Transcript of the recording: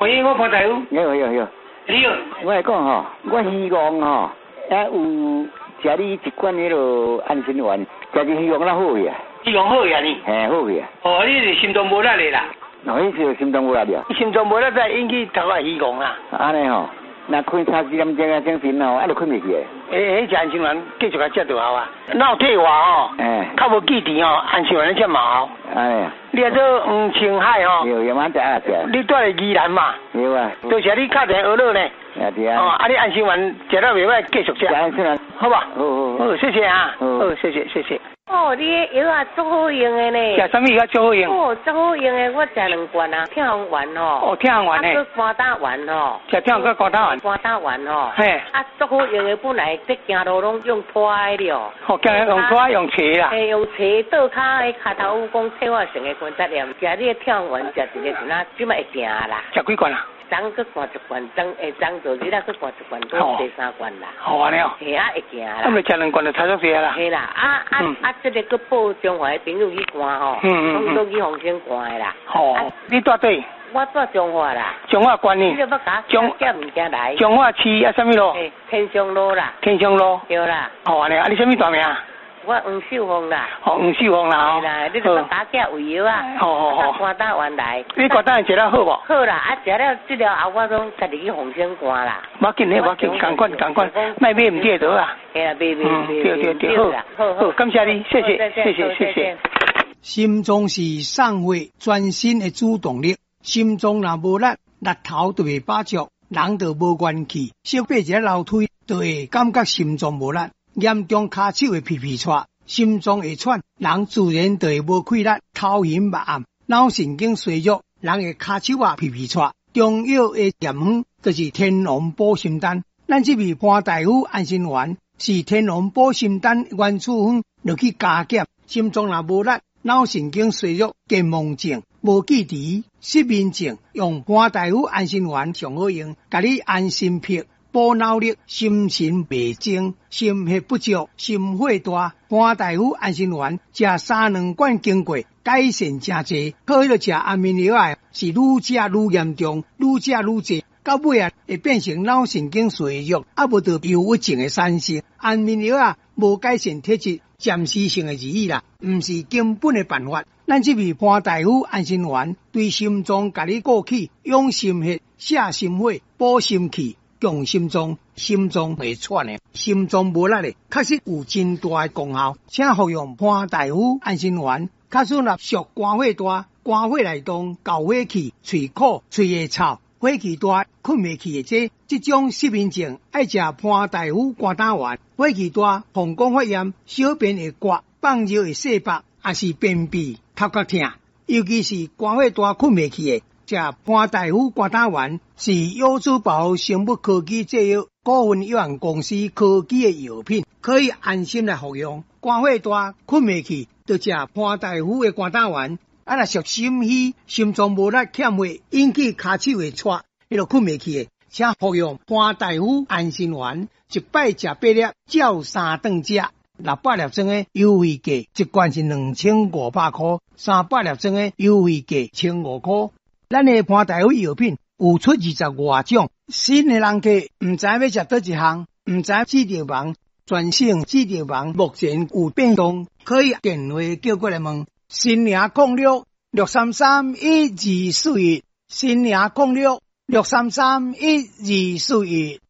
喂，我潘大夫。 有。 你好。 我来讲吼，我希望吼，还有食你一罐迄落安心丸，食只希望啦好呀。 希望好呀你。 嘿，好呀。 哦，你是心脏无力的啦。 迄是心脏无力了。 心脏无力才引起头个希望啦。 安尼吼。那困3、4点钟啊，精神吼，还就困袂去诶。 迄只安心丸继续甲食就好啊。那有退化吼，较无记忆吼，安心丸才毛。 哎。 你啊做青海吼。 有蛮食啊食。 你住咧宜兰嘛？ 有啊。 多谢你敲电话了呢。 对啊。 哦，啊你安心丸食了袂歹，继续食。 安心丸， 好吧？ 好， 谢谢啊。 好， 谢谢。 哦，你的药啊，足好用的呢。 食啥物药足好用？ 哦，足好用的，我食2罐啊，天红丸哦。 哦，天红丸呢？ 啊，肝胆丸哦。 食天红肝胆丸。 肝胆丸哦。 嘿。 啊，足好用的，本来这行路拢用拖的了。 哦，行路用拖用斜啦。 嘿，用斜倒骹的骹头有讲退化性的关节炎，食你的天红丸食一个阵啊，即摆会行啦。 食几罐啊？ 昨去灌1罐，昨做日去灌1罐，都第3罐啦。 好安尼哦。 嘿啊，会行啦。 咁你食2罐就差足些啦。 嘿啦，这个去报中华的朋友去灌吼，拢都去红星灌的啦。 哦，你住对？ 我住中华啦。 中华关呢？ 你要甲寄物件来。 中华市啊，什么路？ 天祥路啦。 天祥路。 对啦。 好安尼，啊你什么大名？ 我黄秀凤啦。 哦，黄秀凤啦。 是啦，你就甲寄胃药啊。 好。 肝胆丸来。 你肝胆食了好无？ 好啦，啊食了治疗后，我拢家己去红星灌啦。 无紧，赶快，卖买唔跌倒啊。 嘿啦，对， 好，感谢你，谢谢。 心脏是送血全身的主动力，心脏若无力，力头就会把足，人就无元气，小爬一个楼梯就会感觉心脏无力，严重骹手会皮喘，心脏会喘，人自然就会无气力，头晕目暗，脑神经衰弱，人会骹手啊皮喘。中药的验方就是天龙补心丹，咱这味潘大夫安心丸是天龙补心丹原处方，落去加减，心脏若无力。脑神经衰弱、健忘症、无记忆、失眠症，用潘大夫安心丸上好用，甲你安心片、补脑力、心神袂静、心血不足、心火大。潘大夫安心丸食3-2罐经过，改善真济。靠迄个食安眠药啊，是愈食愈严重，愈食愈济。到尾啊，会变成脑神经衰弱，啊无得忧郁症的产生。安眠药啊，无改善体质。暂时性的而已啦，唔是根本的办法。咱这味潘大夫安心丸对心脏甲你过气、养心血、泻心火、补心气、强心脏，心脏袂喘的，心脏无力的，确实有真大的功效。请服用潘大夫安心丸，假使若属肝火大、肝火内动、高火气、喙苦、喙会臭。火气大、困袂去的这种失眠症，爱食潘大夫肝胆丸。火气大、膀胱发炎、小便会刮、放尿会泄白，也是便秘、头壳痛，尤其是肝火大、困袂去的，食潘大夫肝胆丸是药珠宝生物科技制药股份有限公司科技的药品，可以安心来服用。肝火大、困袂去，就食潘大夫的肝胆丸。啊，若属心虚、心脏无力、欠血，引起骹手会喘，迄落困袂去的，请服用潘大夫安心丸，一摆食8粒，照3顿食。600粒装的优惠价，一罐是2500块，300粒装的优惠价1500块。咱的潘大夫药品有出20外种，新的人客唔知要食倒一项，唔知市场网全省市场网目前有变动，可以电话叫过来问。新营0663312241，新营0663312241。